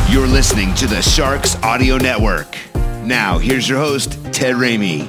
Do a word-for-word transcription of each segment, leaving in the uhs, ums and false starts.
You're listening to the Sharks Audio Network. Now, here's your host, Ted Ramey.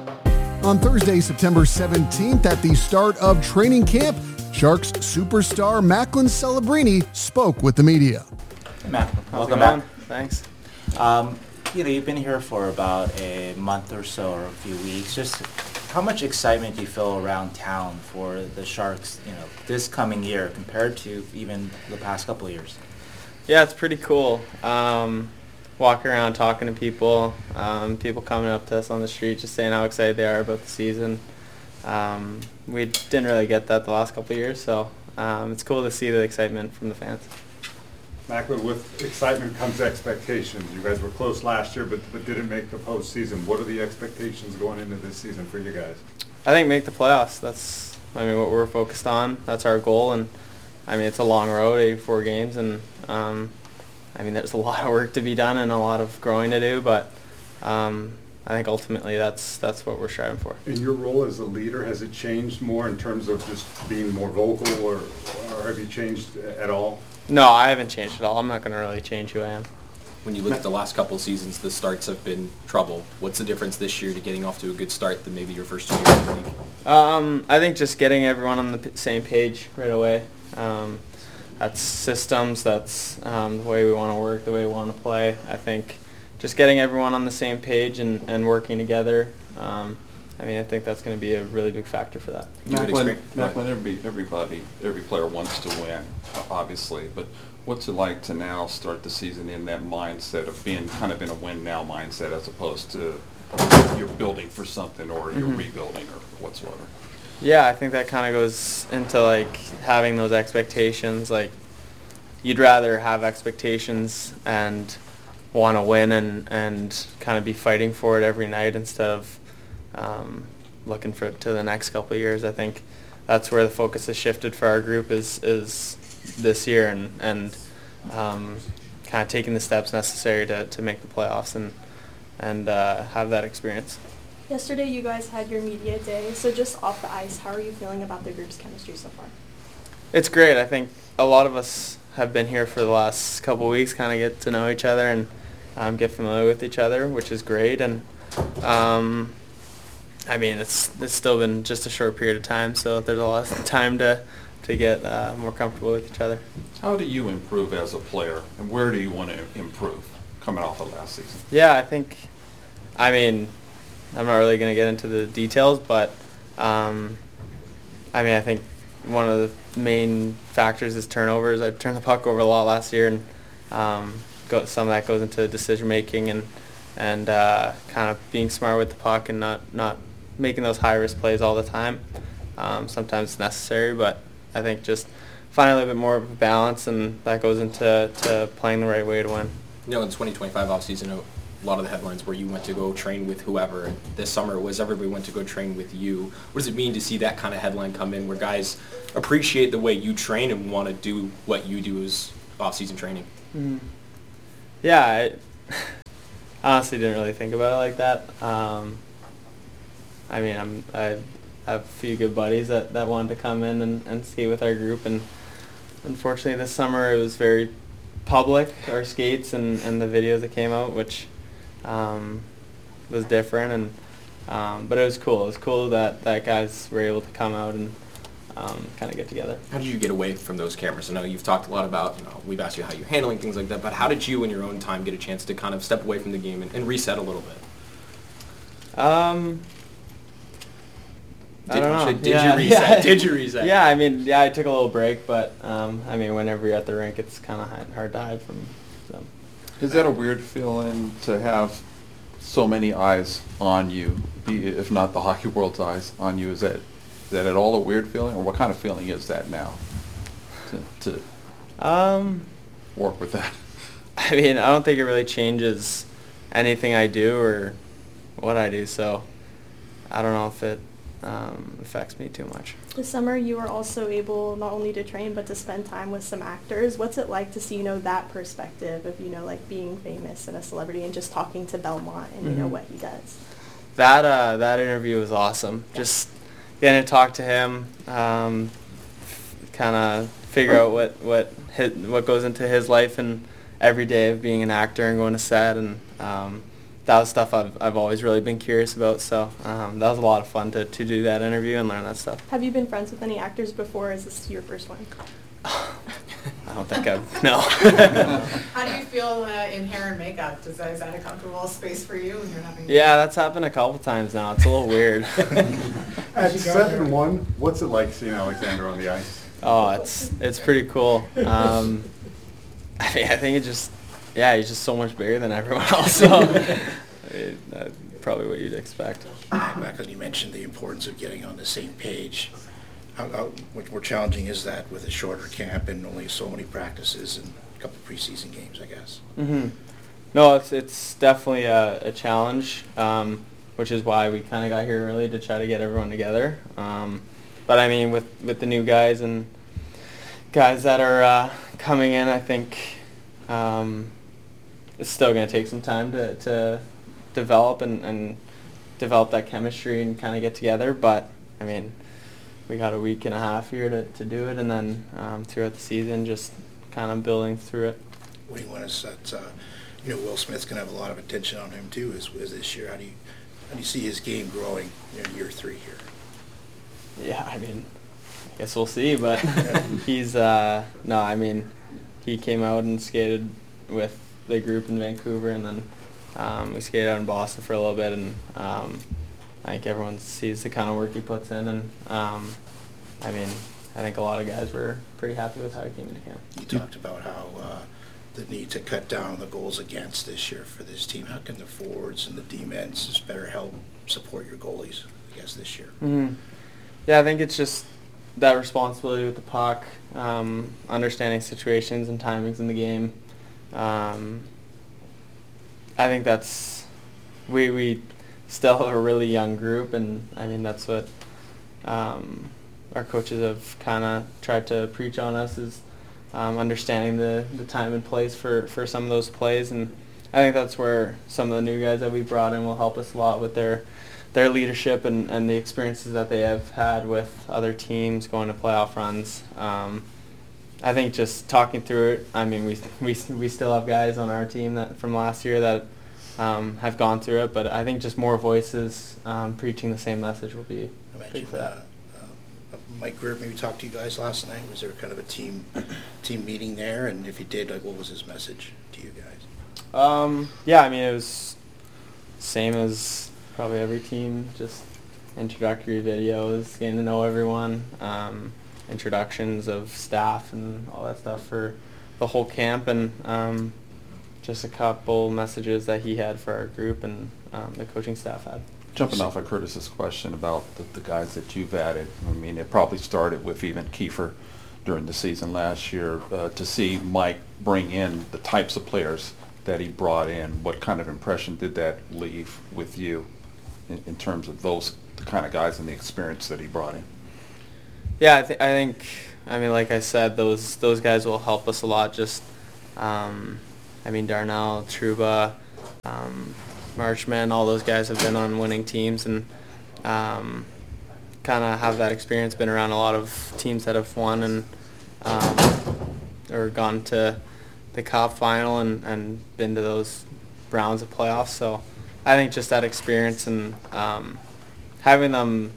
On Thursday, September seventeenth, at the start of training camp, Sharks superstar Macklin Celebrini spoke with the media. Hey, Macklin. Welcome back. Thanks. Um, you know, you've been here for about a month or so, or a few weeks. Just how much excitement do you feel around town for the Sharks, you know, this coming year compared to even the past couple of years? Yeah, it's pretty cool. Um, walking around talking to people, um, people coming up to us on the street just saying how excited they are about the season. Um, we didn't really get that the last couple of years, so um, it's cool to see the excitement from the fans. Macklin, with excitement comes expectations. You guys were close last year, but, but didn't make the postseason. What are the expectations going into this season for you guys? I think make the playoffs. That's, I mean, what we're focused on. That's our goal, and I mean, it's a long road, eighty-four games, and um, I mean, there's a lot of work to be done and a lot of growing to do, but um, I think ultimately that's that's what we're striving for. In your role as a leader, has it changed more in terms of just being more vocal, or, or have you changed at all? No, I haven't changed at all. I'm not going to really change who I am. When you look at the last couple of seasons, the starts have been trouble. What's the difference this year to getting off to a good start than maybe your first two years in the league? Um, I think just getting everyone on the p- same page right away. Um, that's systems, that's um, the way we want to work, the way we want to play. I think just getting everyone on the same page and, and working together, um, I mean, I think that's going to be a really big factor for that. Macklin, Macklin, every, everybody, every player wants to win, obviously, but what's it like to now start the season in that mindset of being kind of in a win-now mindset as opposed to you're building for something or you're mm-hmm. rebuilding or whatsoever? Yeah, I think that kind of goes into, like, having those expectations. Like, you'd rather have expectations and want to win and, and kind of be fighting for it every night instead of um, looking for to the next couple of years. I think that's where the focus has shifted for our group is is this year and, and um, kind of taking the steps necessary to, to make the playoffs and, and uh, have that experience. Yesterday you guys had your media day, so just off the ice, how are you feeling about the group's chemistry so far? It's great. I think a lot of us have been here for the last couple of weeks, kind of get to know each other and um, get familiar with each other, which is great. And um, I mean, it's it's still been just a short period of time, so there's a lot of time to to get uh, more comfortable with each other. How do you improve as a player, and where do you want to improve coming off of last season? Yeah, I think, I mean, I'm not really going to get into the details, but um, I mean, I think one of the main factors is turnovers. I turned the puck over a lot last year, and um, go, some of that goes into decision making and and uh, kind of being smart with the puck and not not making those high risk plays all the time. Um, sometimes it's necessary, but I think just finding a little bit more of a balance, and that goes into to playing the right way to win. You know, in the twenty twenty-five offseason, a lot of the headlines where you went to go train with whoever, and this summer was everybody went to go train with you. What does it mean to see that kind of headline come in where guys appreciate the way you train and want to do what you do as off-season training? Mm-hmm. Yeah, I honestly didn't really think about it like that. Um, I mean, I'm, I have a few good buddies that, that wanted to come in and, and skate with our group, and unfortunately this summer it was very public, our skates and, and the videos that came out, which um, was different, and um, but it was cool. It was cool that, that guys were able to come out and um, kind of get together. How did you get away from those cameras? I know you've talked a lot about, you know, we've asked you how you're handling things like that, but how did you in your own time get a chance to kind of step away from the game and, and reset a little bit? Um, Did, I don't know. Did yeah, you reset? Yeah. Did you reset? Yeah, I mean, yeah, I took a little break, but um, I mean, whenever you're at the rink, it's kind of hard to hide from them. Is that a weird feeling to have so many eyes on you, be if not the hockey world's eyes on you? Is that is that at all a weird feeling, or what kind of feeling is that now? To, to um, work with that. I mean, I don't think it really changes anything I do or what I do, so I don't know if it um, affects me too much. This summer you were also able not only to train but to spend time with some actors. What's it like to see, you know, that perspective of, you know, like being famous and a celebrity and just talking to Belmont and, mm-hmm. you know, what he does? That uh, that interview was awesome. Yeah. Just getting to talk to him, um, kind of figure out what what his, what goes into his life and every day of being an actor and going to set, and um, that was stuff I've I've always really been curious about. So um, that was a lot of fun to, to do that interview and learn that stuff. Have you been friends with any actors before, or is this your first one? I don't think I've, no. How do you feel uh, in hair and makeup? Does that, is that a comfortable space for you when you're having? Yeah, that's happened a couple times now. It's a little weird. At seven one, what's it like seeing Alexander on the ice? Oh, it's it's pretty cool. Um, I mean, I think it just, yeah, he's just so much bigger than everyone else. So, I mean, that's probably what you'd expect. Macklin, you mentioned the importance of getting on the same page. How, how much more challenging is that with a shorter camp and only so many practices and a couple of preseason games, I guess? Mm-hmm. No, it's it's definitely a, a challenge, um, which is why we kind of got here early to try to get everyone together. Um, but I mean, with, with the new guys and guys that are uh, coming in, I think um, it's still going to take some time to, to develop and, and develop that chemistry and kind of get together. But I mean, we got a week and a half here to, to do it, and then um, throughout the season, just kind of building through it. What do you want us that, uh, you know, Will Smith's going to have a lot of attention on him too as, as this year. How do you how do you see his game growing in year three here? Yeah, I mean, I guess we'll see, but he's, uh, no, I mean, he came out and skated with the group in Vancouver, and then um, we skated out in Boston for a little bit, and um, I think everyone sees the kind of work he puts in, and um, I mean, I think a lot of guys were pretty happy with how he came into camp. You talked about how uh, the need to cut down the goals against this year for this team. How can the forwards and the D-men's just better help support your goalies, I guess, this year? Mm-hmm. Yeah, I think it's just that responsibility with the puck, um, understanding situations and timings in the game. Um, I think that's, we, we still have a really young group, and I mean, that's what um, our coaches have kind of tried to preach on us, is um, understanding the, the time and place for, for some of those plays, and I think that's where some of the new guys that we brought in will help us a lot with their their leadership and, and the experiences that they have had with other teams going to playoff runs. Um, I think just talking through it, I mean, we we we still have guys on our team that from last year that um, have gone through it, but I think just more voices um, preaching the same message will be big for that. Uh, uh, Mike Grier maybe talked to you guys last night. Was there kind of a team team meeting there? And if you did, like, what was his message to you guys? Um, yeah, I mean, it was same as probably every team, just introductory videos, getting to know everyone, um, introductions of staff and all that stuff for the whole camp, and um, just a couple messages that he had for our group and um, the coaching staff had. Jumping off of Curtis's question about the, the guys that you've added, I mean, it probably started with even Kiefer during the season last year. Uh, to see Mike bring in the types of players that he brought in, what kind of impression did that leave with you in, in terms of those the kind of guys and the experience that he brought in? Yeah, I, th- I think, I mean, like I said, those those guys will help us a lot. Just, um, I mean, Darnell, Trouba, um, Marchman, all those guys have been on winning teams, and um, kind of have that experience, been around a lot of teams that have won and um, or gone to the Cup final and, and been to those rounds of playoffs. So I think just that experience and um, having them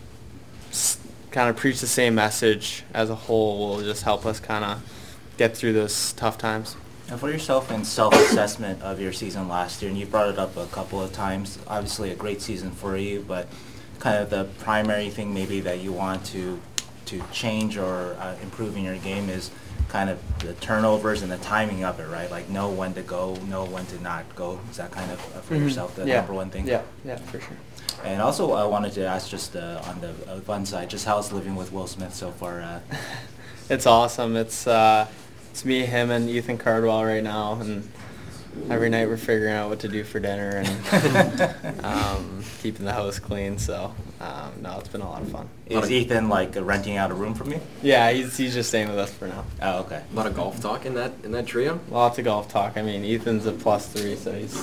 s- kind of preach the same message as a whole will just help us kind of get through those tough times. And for yourself and self-assessment of your season last year, and you brought it up a couple of times, obviously a great season for you, but kind of the primary thing maybe that you want to to change or uh, improve in your game is kind of the turnovers and the timing of it, right? Like know when to go, know when to not go. Is that kind of uh, for mm-hmm. yourself the yeah. number one thing? Yeah, yeah, for sure. And also I wanted to ask just uh, on the uh, fun side, just how's living with Will Smith so far? Uh? It's awesome. It's uh, it's me, him, and Ethan Cardwell right now, and every night we're figuring out what to do for dinner and um, keeping the house clean. So um, no, it's been a lot of fun. Is Ethan like uh, renting out a room from you? Yeah, he's he's just staying with us for now. Oh, okay. A lot of golf talk in that in that trio. Lots of golf talk. I mean, Ethan's a plus three, so he's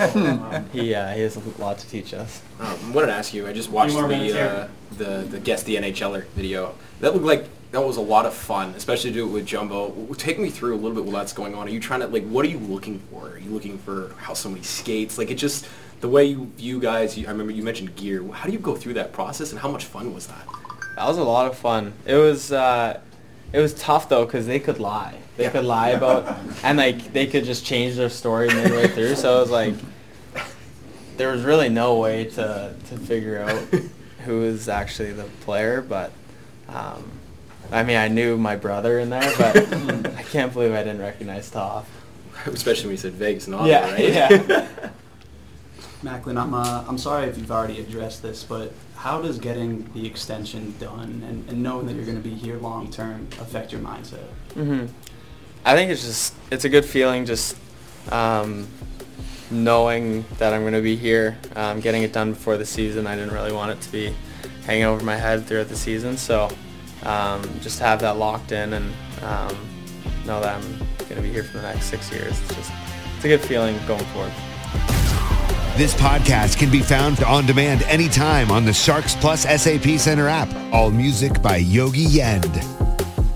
he uh, he has a lot to teach us. Um, I wanted to ask you. I just watched the uh, the the guest the NHLer video. That looked like that was a lot of fun, especially to do it with Jumbo. Take me through a little bit while that's going on. Are you trying to, like, what are you looking for? Are you looking for how somebody skates? Like, it just, the way you view guys, you, I remember you mentioned gear. How do you go through that process, and how much fun was that? That was a lot of fun. It was, uh, it was tough, though, because they could lie. They yeah. could lie about, and, like, they could just change their story midway through, so it was like, there was really no way to, to figure out who was actually the player, but, um, I mean, I knew my brother in there, but I can't believe I didn't recognize Toff. Especially when you said Vegas and Ottawa, yeah, right? Yeah. Macklin, I'm, uh, I'm sorry if you've already addressed this, but how does getting the extension done and, and knowing that you're going to be here long term affect your mindset? Mm-hmm. I think it's just, it's a good feeling just um, knowing that I'm going to be here, um, getting it done before the season. I didn't really want it to be hanging over my head throughout the season, so um, just have that locked in and um, know that I'm going to be here for the next six years. It's just, it's a good feeling going forward. This podcast can be found on demand anytime on the Sharks Plus S A P Center app. All music by Yogi Yend.